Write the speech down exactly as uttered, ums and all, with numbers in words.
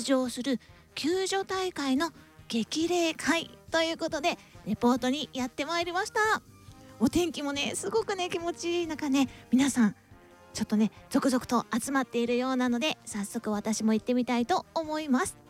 場する救助大会の激励会ということでレポートにやってまいりました。お天気もねすごくね気持ちいい中ね、皆さんちょっとね続々と集まっているようなので、早速私も行ってみたいと思います。